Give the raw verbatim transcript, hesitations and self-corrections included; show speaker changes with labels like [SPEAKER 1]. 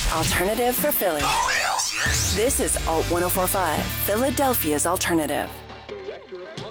[SPEAKER 1] Alternative for Philly. This is Alt one oh four point five, Philadelphia's alternative.